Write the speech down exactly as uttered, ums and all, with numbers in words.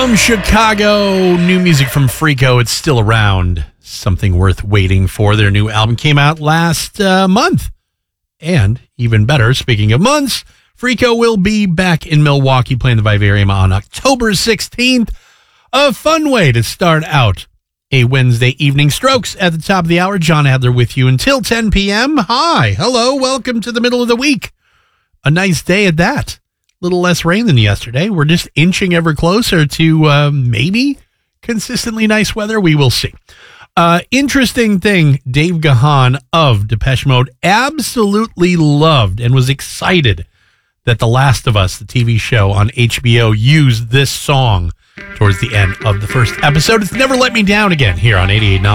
From Chicago, new music from Freako. It's still around. Something worth waiting for. Their new album came out last uh, month. And even better, speaking of months, Freako will be back in Milwaukee playing the Vivarium on October sixteenth. A fun way to start out a Wednesday evening. Strokes at the top of the hour. John Adler with you until ten p.m. Hi, hello, welcome to the middle of the week. A nice day at that. Little less rain than yesterday. We're just inching ever closer to uh, maybe consistently nice weather. We will see. Uh, interesting thing, Dave Gahan of Depeche Mode absolutely loved and was excited that The Last of Us, the T V show on H B O, used this song towards the end of the first episode. It's Never Let Me Down Again here on eighty-eight point nine.